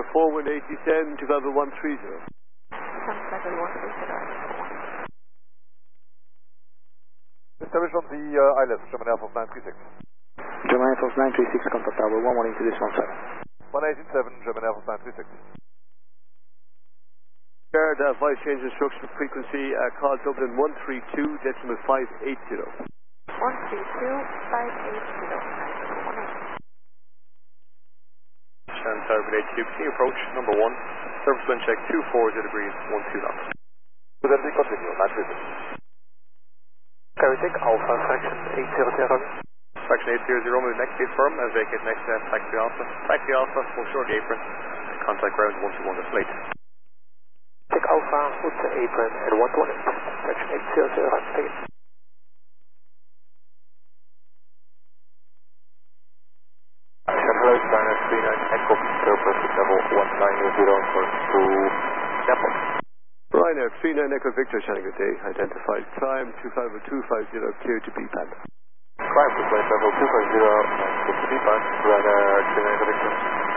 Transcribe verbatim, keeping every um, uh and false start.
four one eight descend to level one three zero. Descend level one three zero. Establish on the uh, I L S, German Air Force nine three six. German Air Force nine three six, contact tower one one into this one seven. one eight seven, German Air Force nine three six. Guard, uh, voice change instruction frequency, uh, call Dublin one three two decimal five eight zero. one three two five eight zero. Shan Tower eight two, continue approach, number one. Surface wind check two four zero degrees, one two knots. Fidelity continue, nine three six. Carrytech Alpha, fraction eight zero zero. Fraction eight zero zero, move next gate firm, and vacate next uh, taxi Alpha. Taxi Alpha, full short apron, and contact ground one two one to slate. Take Alpha with the apron at one two one, fraction eight zero zero, take it. Hello, China three nine Echo, Airport level one nine zero for to airport. Ryanair three nine Echo Victor, Shannon, good day. Identified climb two five two five zero, clear to B PAN. Climb to flight level two five zero, clear to B PAN, Ryanair three nine Echo Victor.